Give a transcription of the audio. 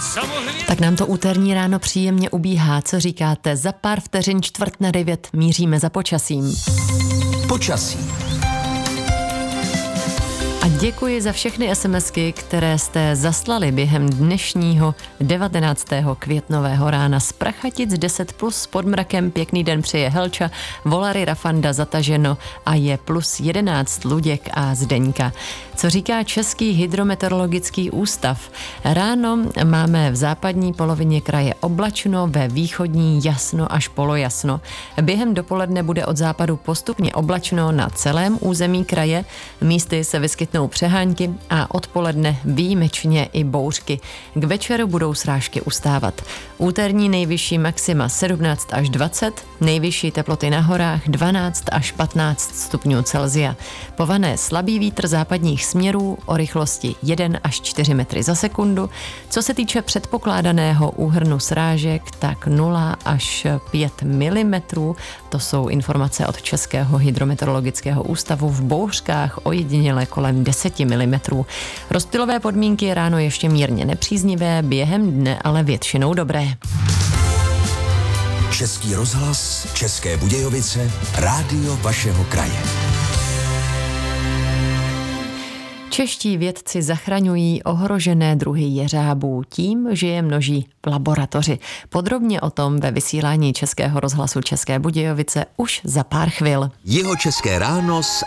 Tak nám to úterní ráno příjemně ubíhá. Co říkáte? Za pár vteřin 8:45 míříme za počasím. Počasí. A děkuji za všechny SMSky, které jste zaslali během dnešního 19. květnového rána. Z Prachatic 10+ s podmrakem, pěkný den přeje Helča, Volary Rafanda zataženo a je +11 Luděk a Zdeňka. Co říká Český hydrometeorologický ústav? Ráno máme v západní polovině kraje oblačno, ve východní jasno až polojasno. Během dopoledne bude od západu postupně oblačno na celém území kraje, místy se vyskytnou přehánky a odpoledne výjimečně i bouřky. K večeru budou srážky ustávat. Úterní nejvyšší maxima 17 až 20, nejvyšší teploty na horách 12 až 15 stupňů Celsia. Pované slabý vítr západních směrů o rychlosti 1 až 4 metry za sekundu. Co se týče předpokládaného úhrnu srážek, tak 0 až 5 mm. To jsou informace od Českého hydrometeorologického ústavu. V bouřkách ojediněle kolem 10 mm. Rozptylové podmínky ráno ještě mírně nepříznivé, během dne ale většinou dobré. Český rozhlas, České Budějovice, rádio vašeho kraje. Čeští vědci zachraňují ohrožené druhy jeřábů tím, že je množí v laboratoři. Podrobně o tom ve vysílání Českého rozhlasu České Budějovice už za pár chvil. Jihočeské ráno s